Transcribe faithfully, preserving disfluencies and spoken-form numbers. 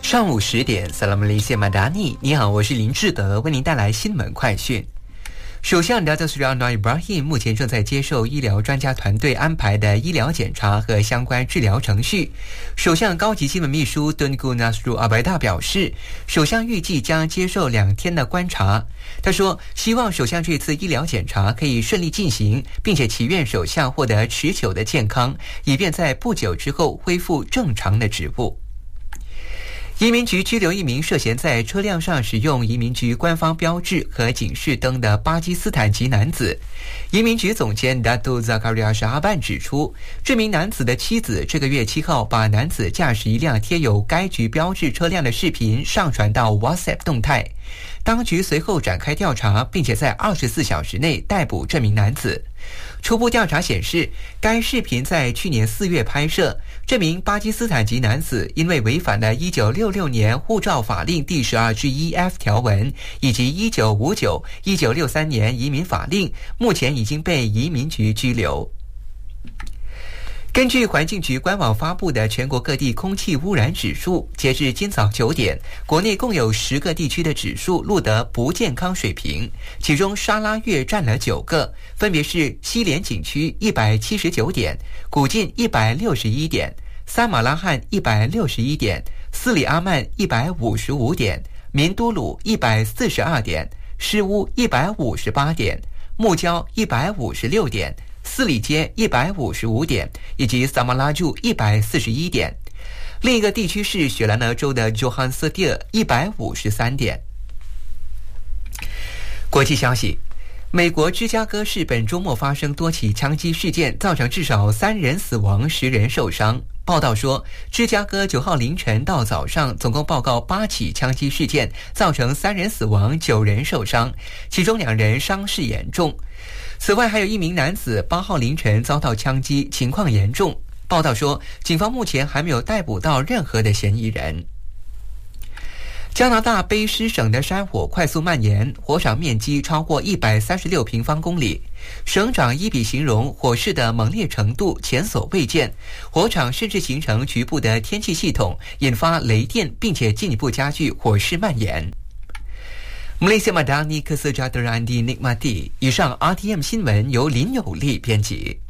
上午十点，萨拉姆雷谢马达尼，你好，我是林志德，为您带来新闻快讯。首相达特苏里安纳伊布拉希目前正在接受医疗专家团队安排的医疗检查和相关治疗程序。首相高级新闻秘书敦古纳斯鲁阿白大表示，首相预计将接受两天的观察。他说，希望首相这次医疗检查可以顺利进行，并且祈愿首相获得持久的健康，以便在不久之后恢复正常的职务。移民局拘留一名涉嫌在车辆上使用移民局官方标志和警示灯的巴基斯坦籍男子。移民局总监达杜扎卡利亚什阿班指出，这名男子的妻子这个月七号把男子驾驶一辆贴有该局标志车辆的视频上传到 WhatsApp 动态。当局随后展开调查，并且在二十四小时内逮捕这名男子。初步调查显示，该视频在去年四月拍摄。这名巴基斯坦籍男子因为违反了一九六六年护照法令第十二之一 F 条文以及一九五九、一九六三年移民法令，目前已经被移民局拘留。根据环境局官网发布的全国各地空气污染指数，截至今早九点，国内共有十个地区的指数录得不健康水平，其中沙拉越占了九个，分别是西连景区一百七十九点，古晋一百六十一点，撒马拉罕一百六十一点，斯里阿曼一百五十五点，民都鲁一百四十二点，施乌一百五十八点，木焦一百五十六点，斯里街一百五十五点，以及萨马拉柱一百四十一点。另一个地区是雪兰莪州的 Johannesburg 一百五十三点。国际消息，美国芝加哥市本周末发生多起枪击事件，造成至少三人死亡，十人受伤。报道说，芝加哥九号凌晨到早上总共报告八起枪击事件，造成三人死亡，九人受伤，其中两人伤势严重。此外，还有一名男子八号凌晨遭到枪击，情况严重。报道说，警方目前还没有逮捕到任何的嫌疑人。加拿大卑诗省的山火快速蔓延，火场面积超过一百三十六平方公里。省长伊比形容火势的猛烈程度前所未见，火场甚至形成局部的天气系统，引发雷电，并且进一步加剧火势蔓延。马来西亚马达尼克斯加德兰蒂尼马蒂。以上 R T M 新闻由林有利编辑。